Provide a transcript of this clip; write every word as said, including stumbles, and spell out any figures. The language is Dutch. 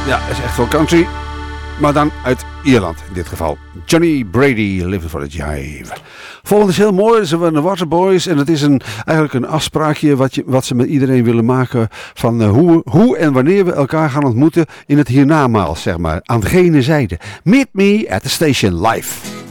Ja, dat is echt wel country. Maar dan uit Ierland in dit geval. Johnny Brady, Living for the Jive. Volgende is heel mooi. Ze zijn de Waterboys. En het is een, eigenlijk een afspraakje wat, je, wat ze met iedereen willen maken. Van uh, hoe, hoe en wanneer we elkaar gaan ontmoeten in het hiernamaals, zeg maar. Aan gene zijde. Meet me at the station live.